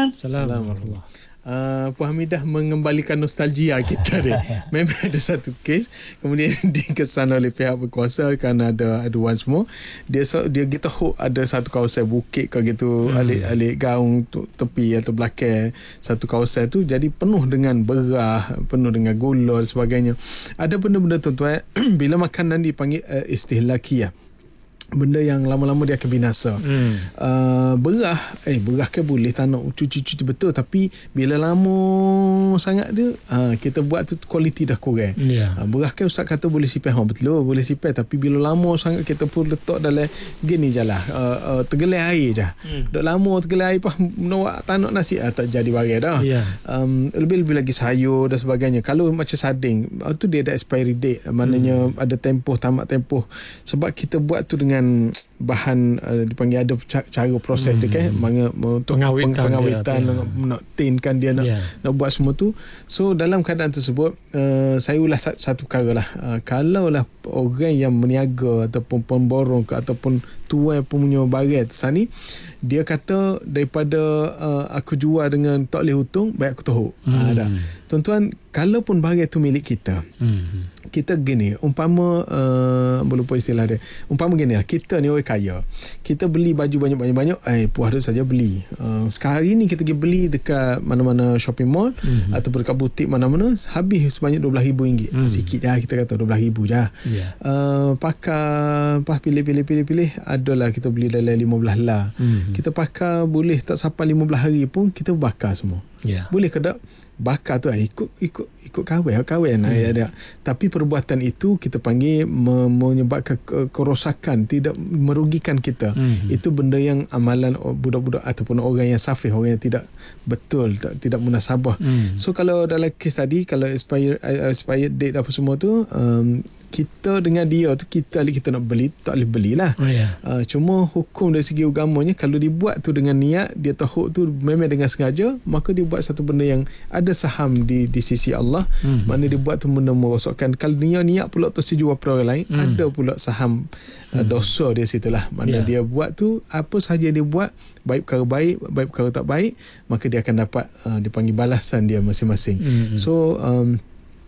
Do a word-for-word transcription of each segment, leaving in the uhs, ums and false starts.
Assalamualaikum. Uh, Puan Hamidah mengembalikan nostalgia kita ni. Memang ada satu kes, kemudian dikesan oleh pihak berkuasa kerana ada aduan semua. Dia dia kita hook ada satu kawasan bukit ke gitu, hmm. alik-alik gaung tu, tepi atau belakang satu kawasan tu jadi penuh dengan berah, penuh dengan gula dan sebagainya. Ada benda-benda tuan-tuan bila makanan dipanggil uh, istihlakiyah, benda yang lama-lama dia akan binasa. Hmm. Uh, berah, eh berah kan boleh tak nak cuci-cuci betul, tapi bila lama sangat dia, uh, kita buat tu kualiti dah kurang. Yeah. Uh, berah kan ustaz kata boleh sipai, ha betul boleh sipai, tapi bila lama sangat kita pun letak dalam gini je lah, uh, uh, tergelai air je. Hmm. Dok lama tergelai air pun nak tak nak nasi, uh, tak jadi barang dah. Yeah. Um, lebih-lebih lagi sayur dan sebagainya. Kalau macam sarding, uh, tu dia ada expiry date, maknanya hmm. ada tempoh, tamat tempoh. Sebab kita buat tu dengan bahan uh, dipanggil ada cara proses hmm. dia kan, mana untuk pengawitan, pengawitan dia, nak, nak tinkan dia nak, yeah. nak buat semua tu. So dalam keadaan tersebut uh, saya ulas satu, satu perkara lah, uh, kalau lah orang yang meniaga ataupun pemborong ke, ataupun tuan punya barang sana ni, dia kata daripada uh, aku jual dengan tak boleh hutang, baik aku tahu. hmm. uh, dah. Tuan-tuan, kalaupun barang tu milik kita, hmm. kita gini, umpama uh, berlupa istilah dia, umpama gini lah, kita ni orang kaya, kita beli baju banyak-banyak-banyak, eh puas tu saja beli. Uh, sekarang ni kita pergi beli dekat mana-mana shopping mall, hmm. ataupun dekat butik mana-mana, habis sebanyak dua belas ribu ringgit. Hmm. Sikit dah kita kata dua belas ribu je. Yeah. Uh, pakai, pas pilih-pilih-pilih-pilih, adalah kita beli dalam lima belas lah. Hmm. Kita pakai boleh tak sampai lima belas hari pun kita bakar semua. Yeah. Boleh ke tak? Bakar tu ikut ikut ikut kahwin kahwin hmm. ada. Tapi perbuatan itu kita panggil me, menyebabkan kerosakan, tidak merugikan kita. Hmm. Itu benda yang amalan budak-budak ataupun orang yang safih, orang yang tidak betul, tak, tidak munasabah. Hmm. So kalau dalam kes tadi, kalau expired expired date apa semua tu, um, kita dengan dia tu, kita kita nak beli tak boleh belilah. Oh, yeah. uh, cuma hukum dari segi agamanya, kalau dibuat tu dengan niat, dia tahu tu memang dengan sengaja, maka dia buat satu benda yang ada saham di di sisi Allah. Mm-hmm. Mana dia buat tu benda merosakkan. Kalau dia niat pula terseju apa orang lain, mm. ada pula saham uh, dosa dia situlah. Mana yeah. dia buat tu, apa sahaja dia buat, baik perkara baik, baik perkara tak baik, maka dia akan dapat uh, dipanggil balasan dia masing-masing. Mm-hmm. So um,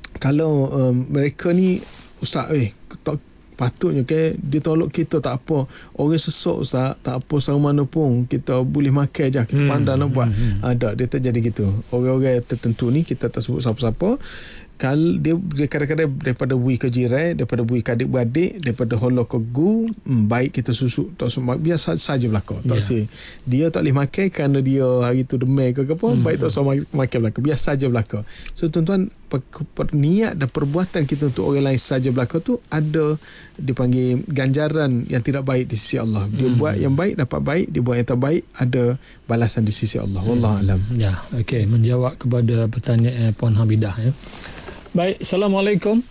kalau um, mereka ni ustaz, eh tak patutnya ke dia tolak kita, tak apa, orang sesok ustaz, tak apa sama mana pun kita boleh makan je, kita hmm. pandang nak buat. hmm. Ada dia terjadi gitu. Orang-orang tertentu ni kita tak sebut siapa-siapa, kalau dia, dia kadang-kadang daripada bui ke jiran, daripada bui ke adik-beradik, daripada holo ke gu, hmm, baik kita susuk tak semua, biasa saja belaka. Tak yeah. si dia tak boleh makan kerana dia hari tu demam ke apa, hmm. baik tak semua makan belaka, biasa saja belaka. So tuan-tuan, per, per, niat dan perbuatan kita untuk orang lain saja belaka tu ada dipanggil ganjaran yang tidak baik di sisi Allah. Dia hmm. buat yang baik dapat baik, dia buat yang tak baik ada balasan di sisi Allah. Wallahu alam. Ya, okey, menjawab kepada pertanyaan Puan Hamidah ya. Baik, Assalamualaikum.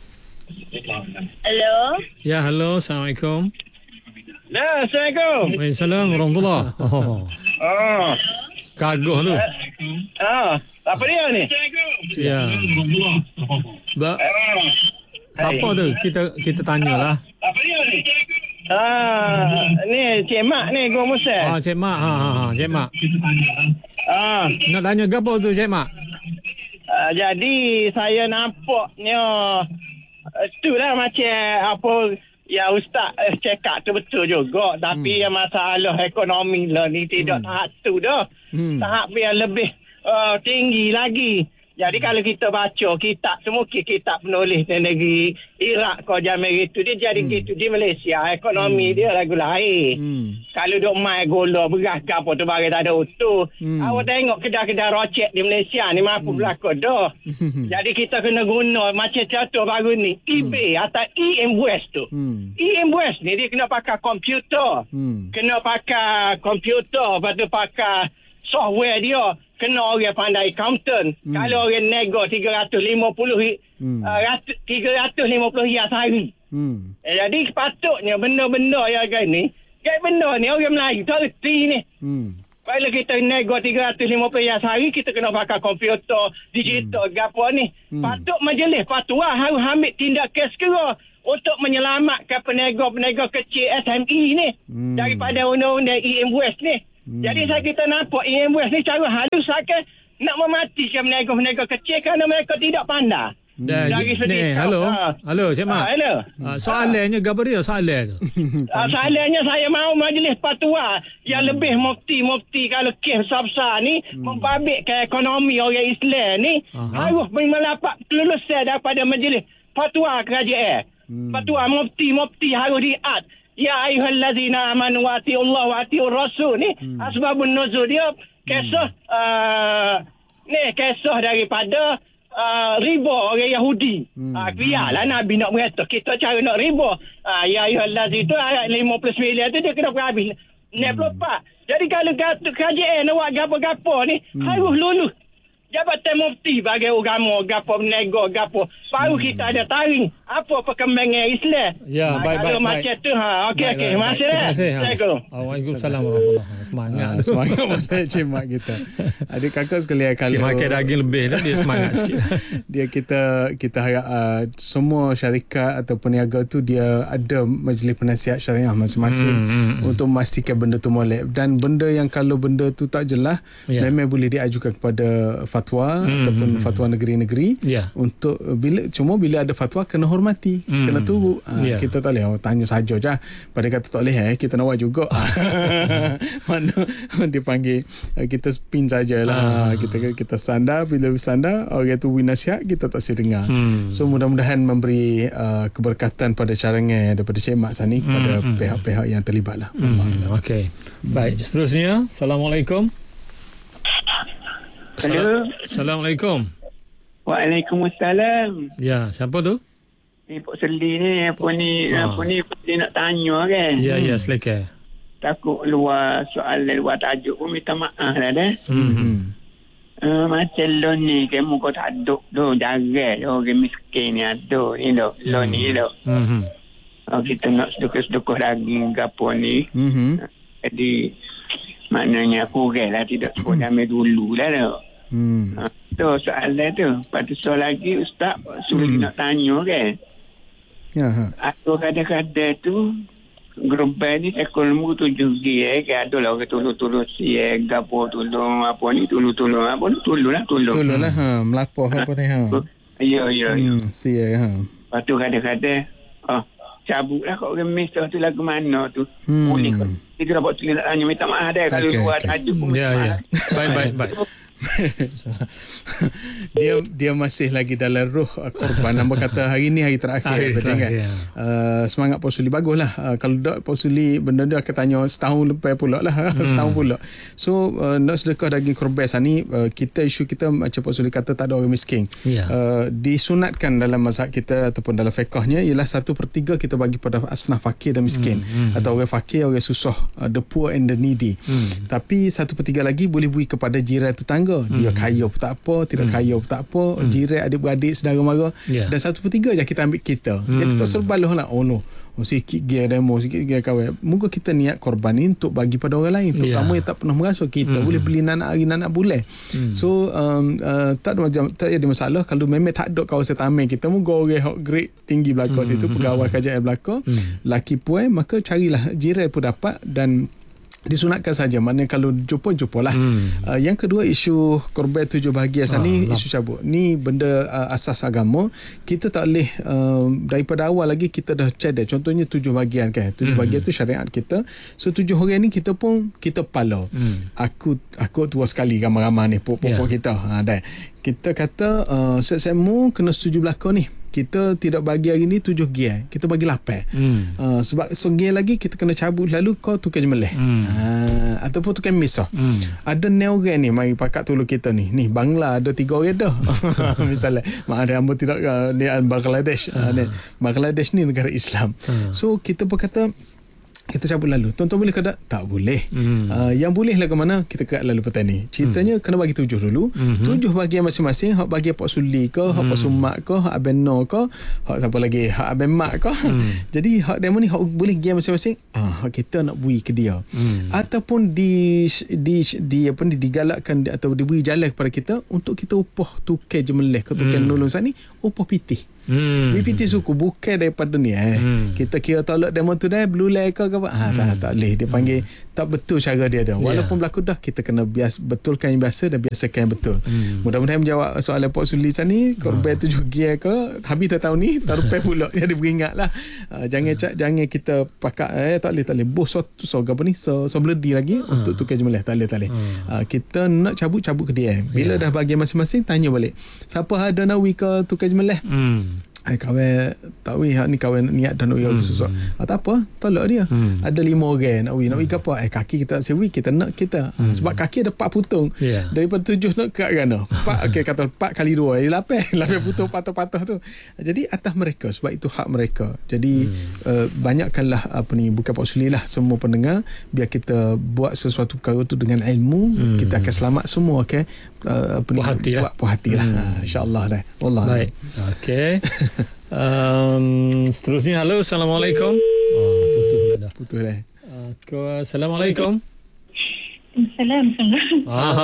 Hello. Ya, halo, Assalamualaikum. Ya, Assalamualaikum. Waalaikumsalam warahmatullahi. Oh. Oh. Kaguh tu. Ah, apa dia ni? Ya. Ba. Siapa tu? Kita kita tanyalah. Apa dia ni? Ah, ni Cik Mak ni, Gua Musa. Ah, Cik Mak. Ha ha ha, Cik Mak. Ah. Nak tanya gapo tu, Cik Mak? Uh, jadi saya nampaknya uh, itulah macam apa ya Ustaz uh, cakap tu betul juga, tapi hmm. yang masalah ekonomi lah ni tidak hmm. tahap tu dah. Hmm. Tahap yang lebih uh, tinggi lagi. Jadi hmm. kalau kita baca kitab tu, mungkin kitab penulis di negeri Iraq kau jamin itu, dia jadi hmm. gitu di Malaysia, ekonomi hmm. dia lagu lain. Hmm. Kalau duk mai gula beras ke apa tu barang tak ada utuh. Hmm. Awak tengok kedai-kedai rocek di Malaysia ni mampu hmm. berlaku dah. Jadi kita kena guna macam contoh baru ni, eBay hmm. atau e-invoice tu. Hmm. E-invoice ni dia kena pakai komputer. Hmm. Kena pakai komputer, lepas tu pakai software dia. Kena orang pandai accountant. Hmm. Kalau orang nego tiga ratus lima puluh hmm. uh, tiga ratus lima puluh riyal sehari. Hmm. Eh, jadi sepatutnya benda-benda yang kayak ni, kayak benda ni orang Melayu tak reti ni. Hmm. Kalau kita nego tiga ratus lima puluh riyal sehari, kita kena pakai komputer digital hmm. apa ni. Hmm. Patut majlis fatwa harus ambil tindakan segera untuk menyelamatkan peniaga-peniaga kecil S M E ni hmm. daripada undang-undang e-invoice ni. Hmm. Jadi saya kita nampak E M West ni cara halus akan nak mematikan meniaga-meniaga kecil kerana mereka tidak pandai. Dan Dari segi ni, kau, halo. ha. Halo, Cik Mak. Ha, hello. Uh, soalannya gapo dia soalan tu? Uh, soalannya saya mahu majlis fatwa yang hmm. lebih mufti-mufti kalau kes besar-besar ni hmm. membabitkan ekonomi orang Islam ni. Aha. Harus melapak kelulusan daripada majlis fatwa kerajaan. Hmm. Fatwa mufti-mufti harus diat. Ya ayyuhallazina amanu wa atiullah wa atiur rasul ni hmm. asbabun nuzul dia kisah hmm. uh, ni kisah daripada Uh, riba orang Yahudi. Hmm. Uh, biarlah Nabi nak berkata kita cara nak riba. Uh, ya ayyuhallazina itu ayat lima puluh sembilan tu dia kena berhabis. enam puluh empat. Jadi kalau kerajaan nak buat gapo-gapo ni hmm. harus lulus Jabatan Mufti bagi agama, gapo menego, gapo. Baru hmm. kita ada taring apa perkembangan Islam. Ya, ha, baik, kalau baik, macam baik. tu, ha, okey, okey. Terima kasih. Terima kasih. Assalamualaikum. Waalaikumsalam warahmatullahi wabarakatuh. Semangat. Ha, semangat boleh Cik Mak kita. Adik kakak sekalian kalau... Dia makan daging lebih dah, dia semangat sikit. Dia kita kita harap uh, semua syarikat atau peniaga tu dia ada majlis penasihat syariah masing-masing hmm, hmm, hmm. untuk memastikan benda tu molek. Dan benda yang kalau benda tu tak jelas, yeah. memang boleh diajukan kepada fatwa hmm, ataupun hmm, fatwa negeri-negeri yeah. untuk bila cuma bila ada fatwa kena hormati, hmm. kena tunggu. Uh, yeah. Kita tak boleh oh, tanya saja je. Pada kata tak boleh eh kita nak buat juga. Mana dia panggil kita spin sajalah. Uh. Kita kita sandar, bila sandar orang tu beri nasihat kita tak si dengar. Hmm. So mudah-mudahan memberi uh, keberkatan pada carangan daripada Cik Mak Sani kepada hmm. pihak-pihak yang terlibatlah. Hmm. Okey. Baik, seterusnya Assalamualaikum. Hello. Assalamualaikum. Waalaikumsalam. Ya, siapa tu? Ni Pak Seli ni apa ni ha. apa ni dia nak tanya kan. Ya, ya, silakan. Takut luar soalan luar tajuk pun minta maaf lah dah. Hmm. Uh, macam lo ni kan muka tak ada tu jaga orang miskin ni ada ni lo lo ni lo. Hmm. Oh, kita nak sedekah-sedekah daging gapo ni. Hmm. Jadi maknanya kurang lah tidak sekolah ambil dulu lah tu. Hmm. Ha, tu soalan tu. Lepas tu soal lagi Ustaz suruh hmm. nak tanya kan. Ya. Ha. Aku kadang-kadang tu gerubai ni sekolmu tujuh G eh. Ada lah orang tolong-tolong si eh. Gapo tolong apa ni tolong-tolong apa ni tolong lah tolong. Tolong lah ha. Melapor ha. apa ni ha. Ya ya ya. Hmm. Si eh ha. Lepas tu kadang-kadang oh, cabut lah kat orang Mesir tu lagu mana tu. Hmm. Boleh kot. Itu dapat tulis nak tanya minta maaf dah kalau okay, luar okay. tajuk pun. Ya ya. Baik baik baik. dia dia masih lagi dalam roh uh, korban. Nama kata hari ni hari terakhir, hari betul kan? Ya. Uh, semangat Posuli baguslah. Uh, kalau tak Posuli benda dia akan tanya setahun lepas pula lah. Hmm. setahun pula. So uh, nak sedekah daging korban ni uh, kita isu kita macam Posuli kata tak ada orang miskin. Ya. Uh, disunatkan dalam mazhab kita ataupun dalam fiqhnya ialah satu per tiga kita bagi pada asnaf fakir dan miskin. Hmm. Hmm. Atau orang fakir, orang susah, uh, the poor and the needy. Hmm. Tapi satu per tiga lagi boleh beri kepada jiran tetangga. Dia hmm. kaya pun tak apa, tidak hmm. kaya pun tak apa, hmm. jiran adik-beradik saudara mara, yeah. dan satu per tiga je kita ambil kita. Hmm. Jadi tak serbalah lah. Oh no, oh, sikit gear demo, sikit gear kawan. Moga kita niat korban ni untuk bagi pada orang lain, terutama yeah. yang tak pernah merasa kita hmm. boleh beli nanak hari nanak bulan. Hmm. So um, uh, tak ada macam tak ada masalah kalau memang tak ada kawasan taman kita moga orang hot grade tinggi belakang hmm. situ, pegawai kerajaan belakang, hmm. laki puan, maka carilah jiran pun dapat dan disunatkan saja. Maknanya kalau jumpa jumpalah. Hmm. Uh, yang kedua isu korban tujuh bahagian ah, ni lah. Isu cabut. Ni benda uh, asas agama. Kita tak boleh uh, daripada awal lagi kita dah cadar. Contohnya tujuh bahagian kan. Tujuh hmm. bahagian tu syariat kita. So tujuh orang ni kita pun kita pala. Hmm. Aku aku tua sekali ramai-ramai ni pokok-pokok yeah. kita. Ha dah. Kita kata uh, semu kena setuju belakang ni. Kita tidak bagi hari ni tujuh gear, kita bagi lapan. Hmm. Uh, sebab so gear lagi kita kena cabut lalu kau tukar jemelih. Hmm. Uh, ataupun tukar misah. Hmm. Ada ni orang ni mari pakat tolong kita ni. Ni Bangla ada tiga orang dah. Misalnya, mak ada hamba tidak uh, ni Bangladesh. Uh, ni Bangladesh ni negara Islam. Hmm. So kita berkata kita cabut lalu. Tuan-tuan boleh ke tak? Tak boleh. Hmm. Uh, yang boleh lah ke mana? Kita kerat lalu petani. Ceritanya hmm. kena bagi tujuh dulu. Hmm. Tujuh bahagian masing-masing. Hak bagi Pak Suli ke, hak hmm. Pak Sumak ke, hak Abang No ke, hak siapa lagi? Hak Abang Mak ke. Hmm. Jadi hak demo ni hak boleh gian masing-masing. Ah, hak kita nak beri ke dia. Hmm. Ataupun di di di apa ni digalakkan atau diberi jalan kepada kita untuk kita upah tukar jemelih ke tukar hmm. nolong sat ni, upah pitih. Hmm. B P T suku bukan daripada ni eh. Hmm. Kita kira tolak demo tu dah blue light ke apa. Ha, hmm. tak, tak boleh. Dia panggil hmm. tak betul cara dia dah. Walaupun yeah. berlaku dah, kita kena bias, betulkan yang biasa dan biasakan yang betul. Hmm. Mudah-mudahan menjawab soalan Pak Sulisan ni. Korban hmm. tujuh gear ke habis dah tahun ni tak rupai pula. Jadi beringat lah. Uh, jangan hmm. cak, jangan kita pakai eh, tak boleh tak boleh bos so, so apa ni so, so bledi lagi hmm. untuk tukar jemalah. Tak boleh tak boleh. Hmm. Uh, kita nak cabut cabut ke D M. Bila yeah. dah bagi masing-masing, tanya balik. Siapa ada nak wi ke tukar jemalah? Hmm. Hai kawan tak weh ni kawan niat dan nak hmm. susah. Ah, tak apa, tolak dia. Hmm. Ada lima orang nak weh, nak weh ke apa? Eh kaki kita tak sewi, kita nak kita. Hmm. Sebab kaki ada empat putung. Yeah. Daripada tujuh nak ke mana? Empat okey kata empat kali dua, eh lapan, lapan putung patah-patah tu. Jadi atas mereka, sebab itu hak mereka. Jadi hmm. uh, banyakkanlah apa ni, bukan Pak Suli lah, semua pendengar, biar kita buat sesuatu perkara tu dengan ilmu, hmm. kita akan selamat semua, okey. Uh, apa ni, puas hati lah. Puas hati lah. Hmm. Uh, InsyaAllah dah. Allah. Baik. Okey. um, seterusnya, halo, Assalamualaikum. Oh, putus dah. Putus dah. Uh, Assalamualaikum. Assalamualaikum.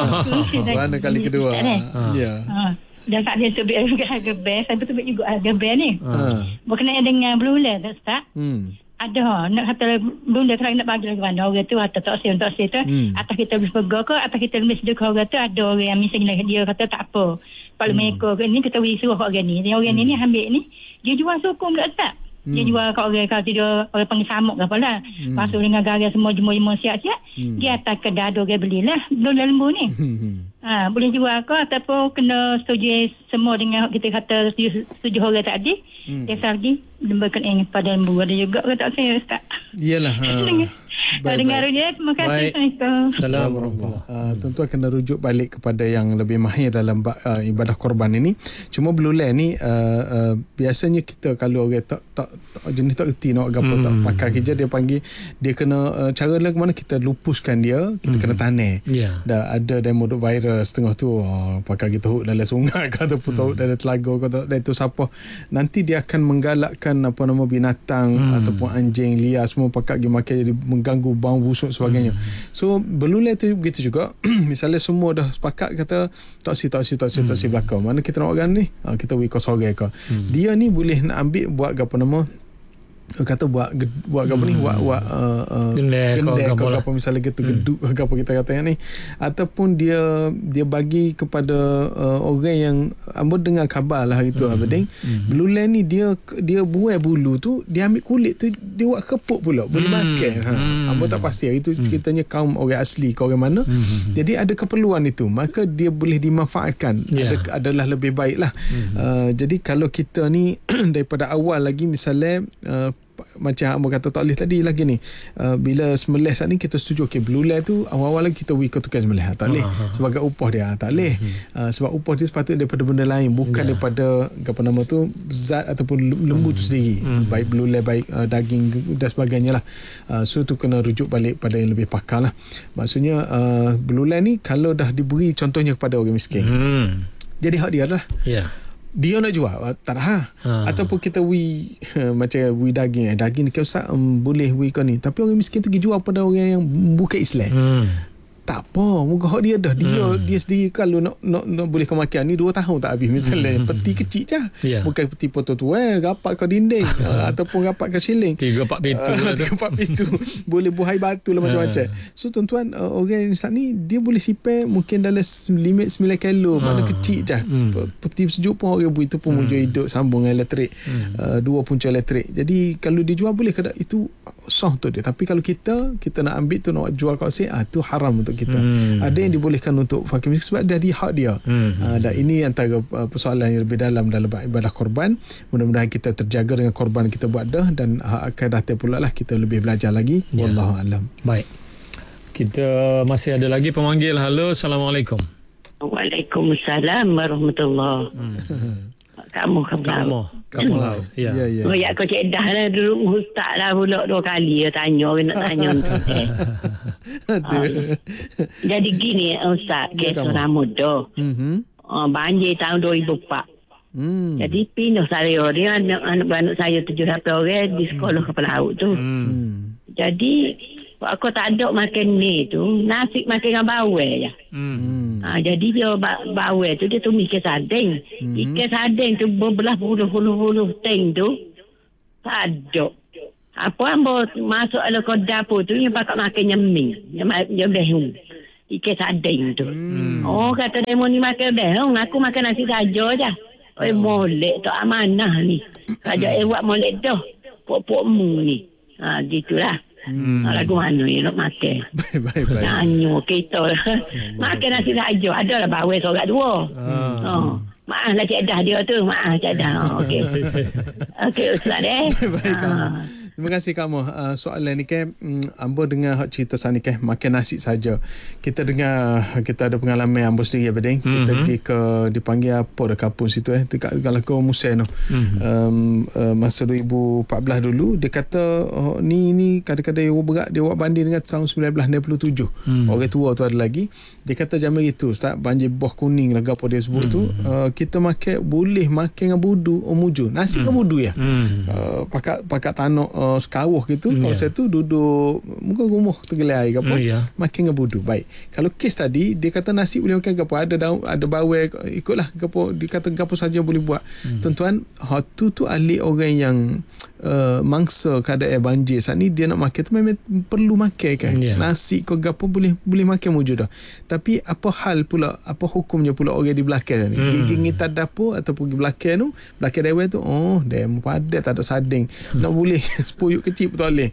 Ah. Mana kali kedua? Ah. Ya. Ah. Dan tak ada tubik juga harga best. Saya betul juga harga best ni. Ah. Berkenaan dengan Blue Land, tak Ustaz? Hmm. Ada nak kata Blue Land kalau nak bagi lagi mana orang tu atau tak sih tak sih tu hmm. atas kita boleh pegang ke atas kita boleh sedekah orang tu, ada orang yang misalnya dia kata tak apa. Kalau hmm. mereka ni kita boleh suruh orang ni. Yang orang hmm. ni ambil ni dia jual sokong tak tak? Dia hmm. jual kat orang kalau dia orang panggil samuk ke apalah. Hmm. Masuk dengan garam semua jemur-jemur siap-siap. Hmm. Dia atas kedai ada orang belilah Blue Land lembu ni. Hmm. Ha, boleh jual ke ataupun kena setuju semua dengan kita kata setuju, setuju orang tadi. Hmm. Dia lagi lembakan yang pada lembu ada juga ke tak saya Ustaz. Iyalah. Ha. Baik, dengar dia, terima kasih. Assalamualaikum. Uh, tentu kena rujuk balik kepada yang lebih mahir dalam uh, ibadah korban ini. Cuma Blue Land ni uh, uh, biasanya kita kalau orang tak tak, tak jenis tak erti nak gapo hmm. tak pakai kerja, dia panggil dia kena uh, cara lain ke mana kita lupuskan dia, kita hmm. kena tanah. Yeah. Dah ada demo duk viral setengah tu oh, pakai kita huk dalam sungai ke ataupun hmm. dalam telaga ke dan itu siapa nanti dia akan menggalakkan apa nama binatang hmm. ataupun anjing liar semua pakai pergi makan, jadi mengganggu bau busuk sebagainya. Hmm. So Blue Land tu begitu juga. Misalnya semua dah sepakat kata tak si tak si tak si hmm. tak si belakang. Mana kita nak orang ni? Ha, kita wiko sore ke. Hmm. Dia ni boleh nak ambil buat apa nama? Kata buat buat apa hmm. ni buat buat uh, gendek ke apa misalnya gitu geduk ke apa kita kata ni, ataupun dia dia bagi kepada uh, orang yang ambo dengar khabar lah itu hmm. abading hmm. Blue Land ni dia dia buai bulu tu, dia ambil kulit tu dia buat kepuk pula boleh hmm. makan. Ha hmm. ambo tak pasti itu hmm. ceritanya kaum orang asli ke orang mana. Hmm. Jadi ada keperluan itu, maka dia boleh dimanfaatkan. Yeah. Ada, adalah lebih baiklah. Hmm. Uh, jadi kalau kita ni daripada awal lagi misalnya uh, macam Amor kata tak boleh tadi lagi ni uh, bila sembelih saat ni kita setuju okey Blue Land tu awal-awal lagi kita wikut tukar sembelih tak boleh uh-huh. sebagai upah dia tak boleh uh, sebab upah dia sepatutnya daripada benda lain bukan yeah. daripada apa nama tu zat ataupun lembu hmm. tu sendiri hmm. baik Blue Land baik uh, daging dan sebagainya lah. Uh, so tu kena rujuk balik pada yang lebih pakar lah. Maksudnya uh, Blue Land ni kalau dah diberi contohnya kepada orang miskin hmm. jadi hak dia lah. Ya. Yeah. Dia nak jual tak ha. ha. Ataupun kita wi macam wi daging eh daging ni kau Ustaz um, boleh wi kau ni, tapi orang miskin tu pergi jual pada orang yang bukan Islam. Hmm. Tak apa, muka hak dia dah. Dia hmm. dia sendiri kalau nak nak, nak boleh kau makan ni dua tahun tak habis misalnya. Hmm. Peti kecil je. Yeah. Bukan peti potong tu eh rapat kau dinding ataupun rapat kau siling. Tiga empat pintu. Uh, tiga empat pintu. Boleh buhai batu lah macam-macam. So tuan-tuan uh, orang Islam ni dia boleh sipai mungkin dalam limit sembilan kilo, mana kecil je. Hmm. Peti sejuk pun orang ribu itu pun hmm. muncul hidup sambung elektrik. Hmm. Uh, dua punca elektrik. Jadi kalau dijual boleh ke tak? Itu sah untuk dia. Tapi kalau kita kita nak ambil tu nak jual kat sini, ah tu haram untuk kita. Hmm. Ada yang dibolehkan untuk fakir miskin sebab dia di hak dia. Hmm. Uh, dan ini antara uh, persoalan yang lebih dalam dalam ibadah korban. Mudah-mudahan kita terjaga dengan korban kita buat dah, dan uh, akan datang pula lah kita lebih belajar lagi. Ya. Wallahu alam. Baik. Kita masih ada lagi pemanggil. Halo, Assalamualaikum. Waalaikumsalam warahmatullahi. Hmm. Kamu khabar. Kamu. Kamu lah. Ya. Ya, ya. Oh, ya kau cek dah lah dulu ustaz lah pula dua kali ya tanya orang nak tanya eh. oh, jadi gini ustaz, kes orang muda. Mhm. Oh, banjir tahun dua ribu empat. Hmm. Jadi pindah saya dia anak anak anak saya tujuh lapan orang di sekolah hmm. kapal laut tu. Hmm. Jadi aku tak ada makan ni tu, nasi makan dengan bawel je. Hmm. Ha, jadi dia bawel tu dia tu ikan sarding. Hmm. Ikan sarding tu berbelah puluh-puluh-puluh teng tu. Tak ada. Apa ambo masuk ala ke dapur tu yang pakai makan nyeming. Yang yang behung. Ikan sading tu. Hmm. Oh kata demo ni makan behung, aku makan nasi saja je. Oh molek tu amanah ni. Raja ewak molek dah. Pok-pok mu ni. Ha gitulah. Hmm. Lagu mana ni nak makan. Baik baik baik. Nyanyo kita lah. Makan nasi saja. Adalah bawai sorak dua. Ah. Oh. Maaf lah Cik Dah dia tu. Maaf Cik Dah. Oh, okey. Okey Ustaz eh. Baik ah. Terima kasih Kak Moh. Uh, soalan ni kan um, ambo dengar hak cerita sana kan makan nasi saja. Kita dengar kita ada pengalaman ambo sendiri apa ding. Mm-hmm. Kita pergi ke dipanggil apa dah kampung situ eh dekat Galako Musen tu. Mm-hmm. Um, uh, masa dua ribu empat belas dulu dia kata oh, ni ni kadang-kadang dia berat dia buat banding dengan tahun sembilan belas enam puluh tujuh. Mm-hmm. Orang tua tu ada lagi. Dia kata zaman itu start banjir buah kuning lah apa dia sebut mm-hmm. tu. Uh, kita makan boleh makan dengan budu omuju. Nasi mm-hmm. ke budu ya. Mm-hmm. Uh, pakat pakat tanuk uh, sekawuh gitu. Yeah. Kalau saya tu duduk muka rumah tergelai ke apa. Oh, yeah. Makan dengan budu. Baik. Kalau kes tadi dia kata nasi boleh makan ke apa. Ada daun, ada bawang ikutlah ke apa. Dia kata ke apa saja boleh buat. Mm. Tuan-tuan, hak tu tu ahli orang yang uh, mangsa keadaan banjir saat ni dia nak makan tu memang perlu makan kan. Yeah. Nasi ke apa boleh boleh makan wujud dah. Tapi apa hal pula, apa hukumnya pula orang di belakang ni? Mm. Gigi ngita dapur ataupun pergi belakang tu, belakang dewan tu, oh, dia padat tak ada sading. Mm. Nak boleh sepuyuk kecil pun tak boleh.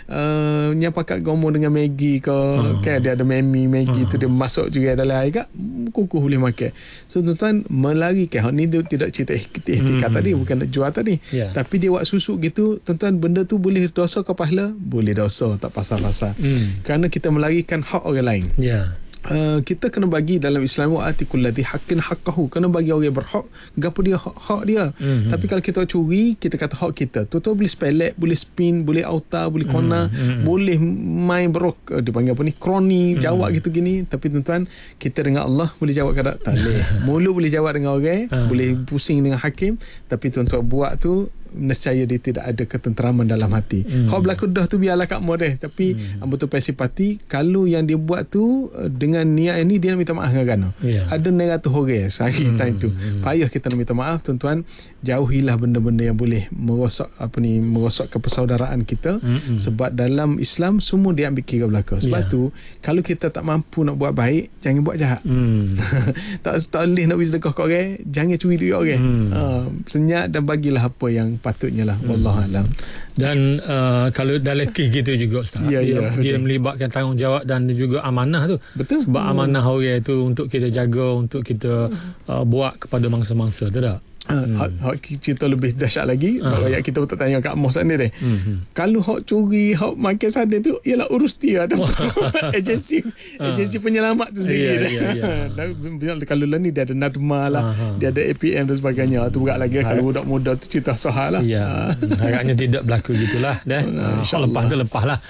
Uh, yang pakat gomo dengan Maggi ke, uh. kan dia ada Memi Maggi uh. tu dia masuk juga dalam air kat, kukuh boleh makan. So tuan-tuan melarikan, ni dia tidak cerita etika mm. tadi, bukan nak jual tadi. Yeah. Tapi dia buat susuk gitu, tuan-tuan benda tu boleh dosa ke pahala? Boleh dosa, tak pasal-pasal. Mm. Kerana kita melarikan hak orang lain. Ya. Yeah. Uh, kita kena bagi dalam Islam wa atikul ladzi haqqin haqqahu, kena bagi orang yang berhak gapo dia hak, hak dia. Mm-hmm. Tapi kalau kita curi, kita kata hak kita. Tu tu boleh spelek, boleh spin, boleh auta, boleh kona, mm-hmm. boleh main berok, dia panggil apa ni, kroni, mm-hmm. jawab gitu gini. Tapi tuan-tuan, kita dengan Allah boleh jawab kada tak boleh. Mulut boleh jawab dengan orang, uh. boleh pusing dengan hakim, tapi tuan-tuan buat tu nescaya dia tidak ada ketenteraman dalam hati. Hmm. Hak berlaku dah tu biarlah Kak Moh deh. Tapi hmm. ambo tu pesipati kalau yang dia buat tu dengan niat ini dia nak minta maaf dengan Gano. Yeah. Ada neratus orang sehari hmm. time tu. Hmm. Payah kita nak minta maaf tuan-tuan. Jauhilah benda-benda yang boleh merosak apa ni merosakkan persaudaraan kita. Hmm. Sebab dalam Islam semua dia ambil kira belaka. Sebab yeah. tu kalau kita tak mampu nak buat baik, jangan buat jahat. Hmm. tak tak boleh nak bagi sedekah kat orang, jangan curi duit orang. Hmm. Uh, senyap dan bagilah apa yang patutnya lah. Wallahualam. Dan uh, kalau dalam kes gitu juga Ustaz, ya, dia, ya, dia melibatkan tanggungjawab dan juga amanah tu. Betul. Sebab amanah orang itu untuk kita jaga, untuk kita uh, buat kepada mangsa-mangsa tu tak? Hmm. Hak, hak cerita lebih dahsyat lagi. uh. Rakyat kita tak tanya Kak Moh sana deh. hmm. Kalau hak curi, hak makan sana tu ialah urus dia ataupun agensi uh. agensi penyelamat tu sendiri. yeah, yeah, yeah. Kalau lah ni dia ada Nadma lah, uh-huh. dia ada A P M dan sebagainya. Tu berat lagi. Harap. Kalau budak muda tu cerita sahah lah. yeah. Harapnya tidak berlaku gitulah deh. uh, lepas tu lepas lah.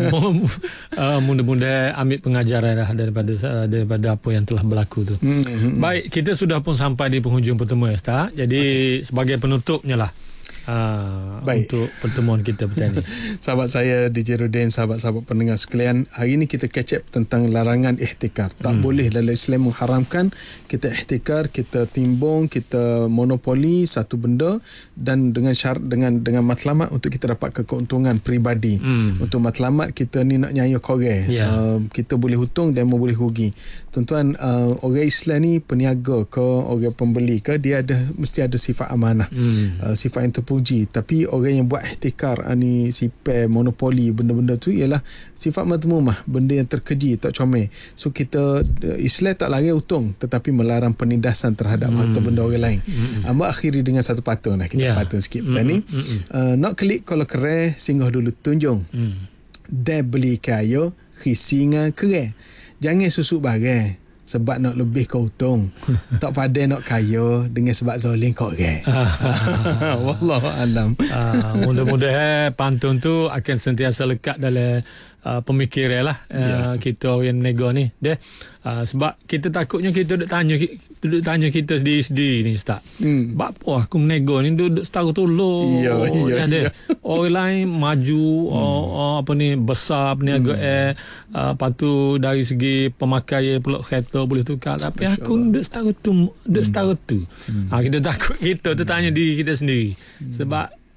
uh, mudah-mudahan ambil pengajaran lah daripada uh, daripada apa yang telah berlaku tu. hmm. Baik, kita sudah pun sampai di penghujung pertemuan Ustaz. Jadi okay. sebagai penutupnya lah uh, untuk pertemuan kita petang ni. Sahabat saya D J Rudin, sahabat-sahabat pendengar sekalian, hari ini kita catch up tentang larangan ihtikar. Tak hmm. boleh dalam Islam mengharamkan kita ihtikar, kita timbung, kita monopoli satu benda dan dengan syarat dengan dengan matlamat untuk kita dapat keuntungan peribadi. Hmm. Untuk matlamat kita ni nak nyayuk orang. Yeah. Uh, kita boleh hutang dan boleh rugi. Tuan-tuan, uh, orang Islam ni peniaga ke orang pembeli ke, dia ada mesti ada sifat amanah. Hmm. Uh, sifat yang terpuji. Tapi orang yang buat ihtikar, uh, ni sipir, monopoli, benda-benda tu ialah sifat madmumah, benda yang terkeji, tak comel. So kita uh, Islam tak larang hutang tetapi melarang penindasan terhadap hmm. harta benda orang lain. Hmm. Uh, akhiri dengan satu patun lah. Kita yeah. patun sikit hmm. ni. Hmm. Uh, nak klik kalau keren, singgah dulu tunjung. Hmm. Dia beli kayu, khisinga keren. Jangan susuk barang sebab nak lebih kau untung. Tak pandai nak kaya dengan sebab zalim kau orang. Wallahualam. uh, Mudah-mudahan pantun tu akan sentiasa lekat dalam uh, pemikiran lah uh, yeah. kita yang menego ni. Dia uh, sebab kita takutnya kita duduk tanya duduk tanya kita sendiri-sendiri ni Ustaz. Hmm. Sebab apa aku menego ni duduk setara tolong. Ya, ya, ya. Orang lain maju, hmm. oh, oh, apa ni besar peniaga hmm. air, uh, lepas tu dari segi pemakaian pula kereta boleh tukar, tapi Masya aku duduk setara tu duduk hmm. setara tu. Hmm. Ha, kita takut kita tu tanya diri kita sendiri. Hmm. Sebab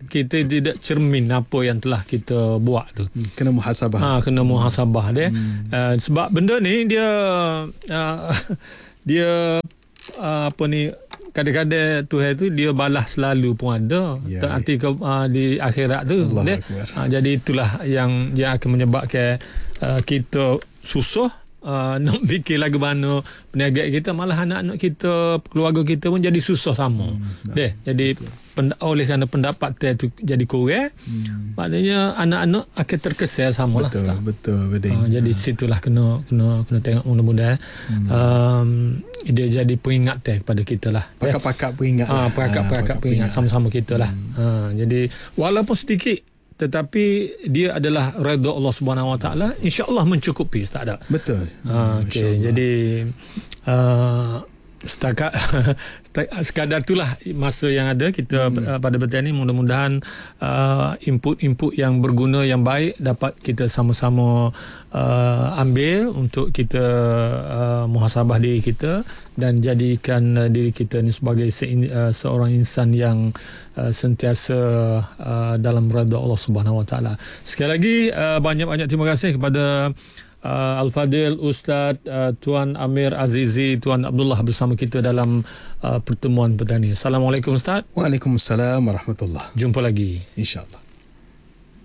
kita tidak cermin apa yang telah kita buat tu. Hmm, kena muhasabah. Ha, kena muhasabah dia. Hmm. Uh, sebab benda ni dia uh, dia uh, apa ni, kadang-kadang Tuhan tu dia balas selalu pun ada. Ya, Arti ke, uh, di akhirat tu dia, uh, jadi itulah yang yang akan menyebabkan uh, kita susah Uh, nak fikir lagu mana peniaga kita, malah anak-anak kita, keluarga kita pun jadi susah sama. Hmm, deh, jadi pend- oleh kerana pendapat tu jadi kurang, hmm. maknanya anak-anak akan terkesan sama lah. Betul, betul, betul. Uh, jadi situlah kena kena kena tengok mudah-mudahan hmm. um, dia jadi peringatan kepada kita lah. Pakak-pakak peringat. Ah, uh, pakak-pakak peringat sama-sama kita lah. Hmm. Uh, jadi walaupun sedikit, tetapi dia adalah redha Allah Subhanahu Wa Taala, insya-Allah mencukupi, tak ada. Betul. Ha, okey, jadi uh, setakat sekadar itulah masa yang ada kita hmm. uh, pada petang ni. Mudah-mudahan uh, input-input yang berguna, yang baik dapat kita sama-sama uh, ambil untuk kita uh, muhasabah diri kita dan jadikan uh, diri kita ni sebagai se- uh, seorang insan yang uh, sentiasa uh, dalam redha Allah Subhanahu Wa Taala. Sekali lagi uh, banyak-banyak terima kasih kepada Uh, Al-Fadil Ustaz uh, Tuan Amir Azizi, Tuan Abdullah bersama kita dalam uh, pertemuan petang ni. Assalamualaikum Ustaz. Waalaikumsalam warahmatullahi. Jumpa lagi insya-Allah.